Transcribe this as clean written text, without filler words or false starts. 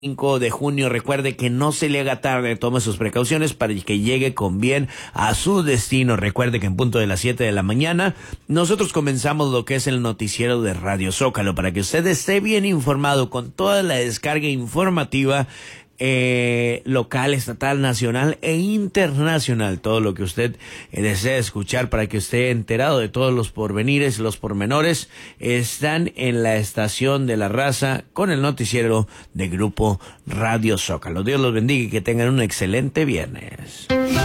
5 de junio. Recuerde que no se le haga tarde, tome sus precauciones para que llegue con bien a su destino. Recuerde que en punto de las 7 de la mañana nosotros comenzamos lo que es el noticiero de Radio Zócalo para que usted esté bien informado con toda la descarga informativa local, estatal, nacional e internacional. Todo lo que usted desea escuchar para que esté enterado de todos los porvenires, los pormenores, están en la estación de la raza con el noticiero de Grupo Radio Zócalo. Dios los bendiga y que tengan un excelente viernes.